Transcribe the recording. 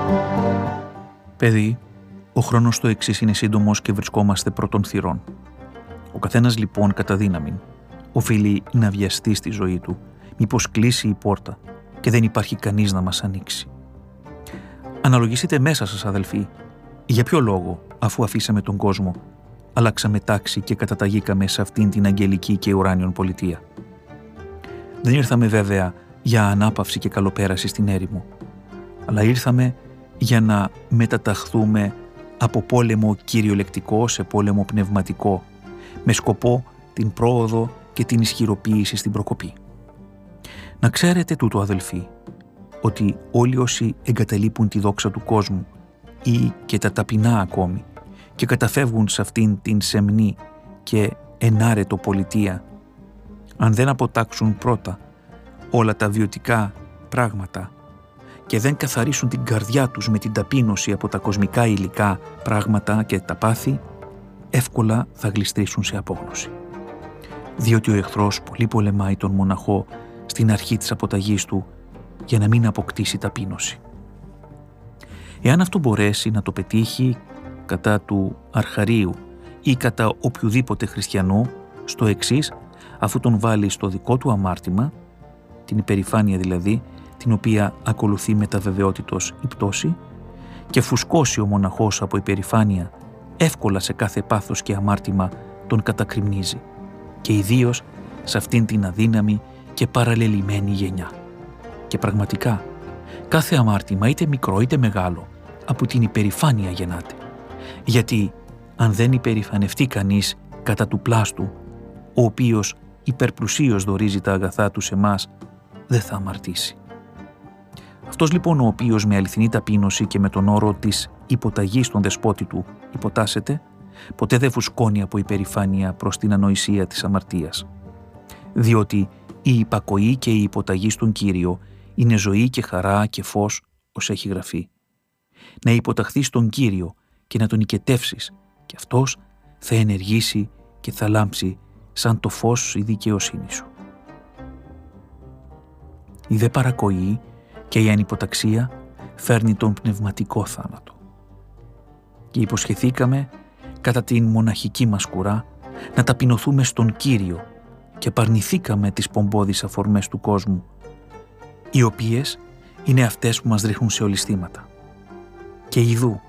Παιδί, ο χρόνος το εξής είναι σύντομος και βρισκόμαστε πρώτων θυρών. Ο καθένας λοιπόν κατά δύναμη οφείλει να βιαστεί στη ζωή του, μήπως κλείσει η πόρτα και δεν υπάρχει κανείς να μας ανοίξει. Αναλογιστείτε μέσα σας, αδελφοί, για ποιο λόγο, αφού αφήσαμε τον κόσμο, αλλάξαμε τάξη και καταταγήκαμε σε αυτήν την αγγελική και ουράνιον πολιτεία. Δεν ήρθαμε βέβαια για ανάπαυση και καλοπέραση στην έρημο, αλλά ήρθαμε για να μεταταχθούμε από πόλεμο κυριολεκτικό σε πόλεμο πνευματικό, με σκοπό την πρόοδο και την ισχυροποίηση στην προκοπή. Να ξέρετε τούτο, αδελφοί, ότι όλοι όσοι εγκαταλείπουν τη δόξα του κόσμου ή και τα ταπεινά ακόμη και καταφεύγουν σε αυτήν την σεμνή και ενάρετο πολιτεία, αν δεν αποτάξουν πρώτα όλα τα βιωτικά πράγματα και δεν καθαρίσουν την καρδιά τους με την ταπείνωση από τα κοσμικά υλικά πράγματα και τα πάθη, εύκολα θα γλιστρήσουν σε απόγνωση. Διότι ο εχθρός πολύ πολεμάει τον μοναχό στην αρχή της αποταγής του για να μην αποκτήσει ταπείνωση. Εάν αυτό μπορέσει να το πετύχει κατά του αρχαρίου ή κατά οποιοδήποτε χριστιανού, στο εξής, αφού τον βάλει στο δικό του αμάρτημα, την υπερηφάνεια δηλαδή, την οποία ακολουθεί με τα βεβαιότητος η πτώση, και φουσκώσει ο μοναχός από υπερηφάνεια, εύκολα σε κάθε πάθος και αμάρτημα τον κατακριμνίζει, και ιδίως σε αυτήν την αδύναμη και παραλληλημένη γενιά. Και πραγματικά, κάθε αμάρτημα, είτε μικρό είτε μεγάλο, από την υπερηφάνεια γεννάται. Γιατί αν δεν υπερηφανευτεί κανείς κατά του πλάστου, ο οποίος υπερπλουσίως δωρίζει τα αγαθά του σε μας, δεν θα αμαρτήσει. Αυτός λοιπόν ο οποίος με αληθινή ταπείνωση και με τον όρο της υποταγής στον δεσπότη του υποτάσσεται, ποτέ δεν φουσκώνει από υπερηφάνεια προς την ανοησία της αμαρτίας. Διότι η υπακοή και η υποταγή στον Κύριο είναι ζωή και χαρά και φως, ως έχει γραφεί. Να υποταχθείς στον Κύριο και να τον οικετεύσεις, και αυτός θα ενεργήσει και θα λάμψει σαν το φως η δικαιοσύνη σου. Η δε παρακοή και η ανυποταξία φέρνει τον πνευματικό θάνατο. Και υποσχεθήκαμε κατά την μοναχική μας κουρά να ταπεινωθούμε στον Κύριο και παρνηθήκαμε τις πομπώδεις αφορμές του κόσμου, οι οποίες είναι αυτές που μας ρίχνουν σε ολισθήματα. Και ιδού,